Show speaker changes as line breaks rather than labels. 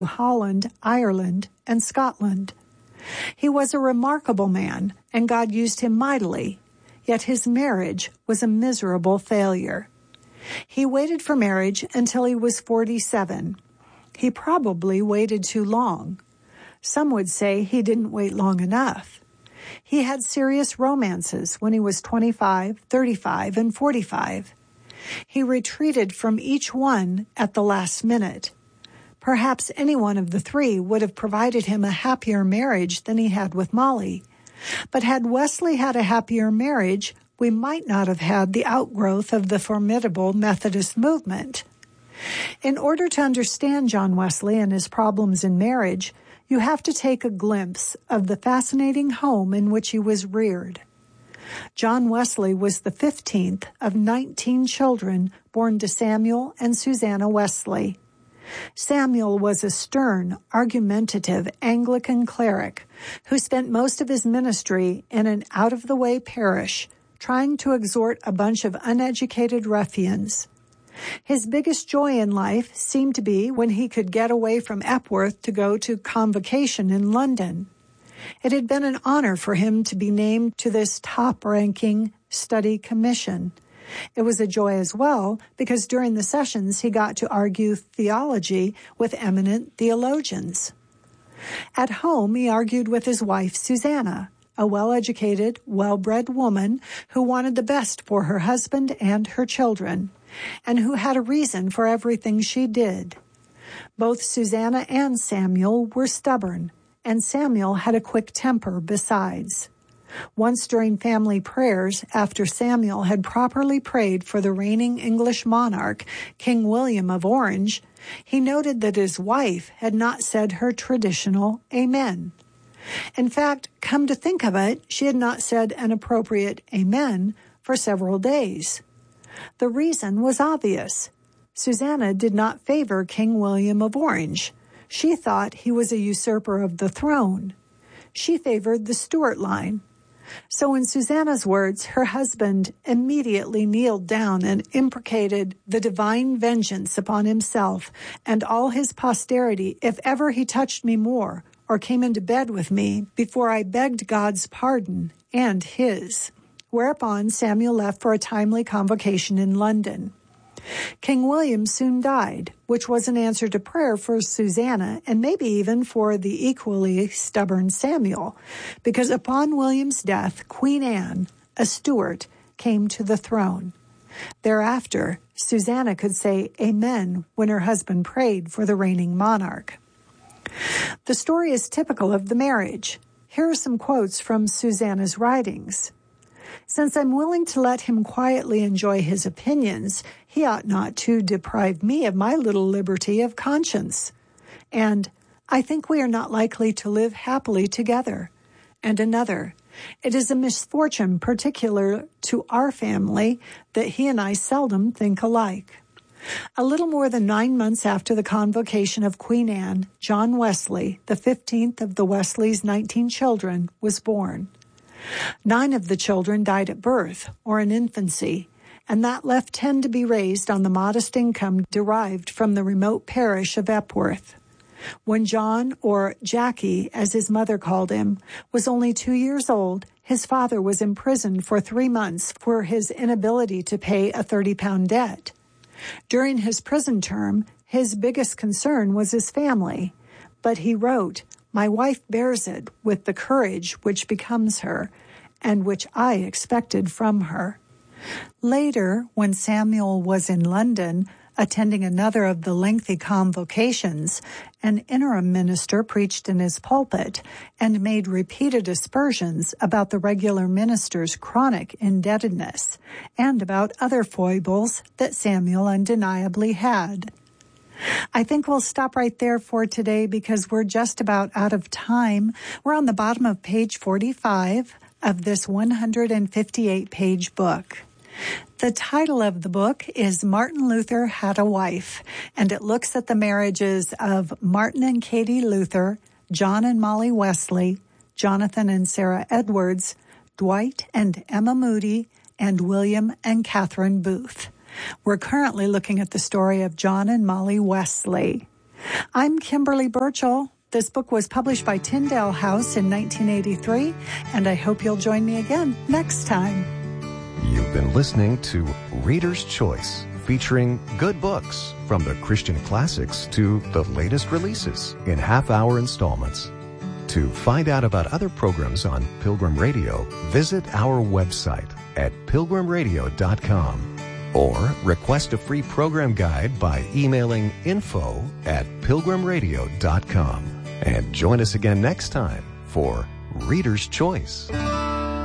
Holland, Ireland, and Scotland. He was a remarkable man, and God used him mightily, yet his marriage was a miserable failure. He waited for marriage until he was 47. He probably waited too long. Some would say he didn't wait long enough. He had serious romances when he was 25, 35, and 45. He retreated from each one at the last minute. Perhaps any one of the three would have provided him a happier marriage than he had with Molly. But had Wesley had a happier marriage, we might not have had the outgrowth of the formidable Methodist movement. In order to understand John Wesley and his problems in marriage, you have to take a glimpse of the fascinating home in which he was reared. John Wesley was the 15th of 19 children born to Samuel and Susanna Wesley. Samuel was a stern, argumentative Anglican cleric who spent most of his ministry in an out-of-the-way parish, trying to exhort a bunch of uneducated ruffians. His biggest joy in life seemed to be when he could get away from Epworth to go to convocation in London. It had been an honor for him to be named to this top-ranking study commission. It was a joy as well because during the sessions he got to argue theology with eminent theologians. At home, he argued with his wife, Susanna, a well-educated, well-bred woman who wanted the best for her husband and her children, and who had a reason for everything she did. Both Susanna and Samuel were stubborn, and Samuel had a quick temper besides. Once during family prayers, after Samuel had properly prayed for the reigning English monarch, King William of Orange, he noted that his wife had not said her traditional Amen. In fact, come to think of it, she had not said an appropriate Amen for several days. The reason was obvious. Susanna did not favor King William of Orange. She thought he was a usurper of the throne. She favored the Stuart line. So in Susanna's words, her husband immediately kneeled down and imprecated the divine vengeance upon himself and all his posterity if ever he touched me more or came into bed with me before I begged God's pardon and his. Whereupon Samuel left for a timely convocation in London. King William soon died, which was an answer to prayer for Susanna and maybe even for the equally stubborn Samuel, because upon William's death, Queen Anne, a Stuart, came to the throne. Thereafter, Susanna could say Amen when her husband prayed for the reigning monarch. The story is typical of the marriage. Here are some quotes from Susanna's writings. Since I'm willing to let him quietly enjoy his opinions, he ought not to deprive me of my little liberty of conscience. And I think we are not likely to live happily together. And another, it is a misfortune particular to our family that he and I seldom think alike. A little more than 9 months after the convocation of Queen Anne, John Wesley, the 15th of the Wesley's 19 children, was born. 9 of the children died at birth or in infancy, and that left 10 to be raised on the modest income derived from the remote parish of Epworth. When John, or Jackie, as his mother called him, was only 2 years old, his father was imprisoned for 3 months for his inability to pay a 30-pound debt. During his prison term, his biggest concern was his family, but he wrote, "My wife bears it with the courage which becomes her, and which I expected from her." Later, when Samuel was in London, attending another of the lengthy convocations, an interim minister preached in his pulpit and made repeated aspersions about the regular minister's chronic indebtedness and about other foibles that Samuel undeniably had. I think we'll stop right there for today because we're just about out of time. We're on the bottom of page 45 of this 158-page book. The title of the book is Martin Luther Had a Wife, and it looks at the marriages of Martin and Katie Luther, John and Molly Wesley, Jonathan and Sarah Edwards, Dwight and Emma Moody, and William and Catherine Booth. We're currently looking at the story of John and Molly Wesley. I'm Kimberly Burchell. This book was published by Tyndale House in 1983, and I hope you'll join me again next time.
You've been listening to Reader's Choice, featuring good books from the Christian classics to the latest releases in half-hour installments. To find out about other programs on Pilgrim Radio, visit our website at pilgrimradio.com or request a free program guide by emailing info@pilgrimradio.com. And join us again next time for Reader's Choice.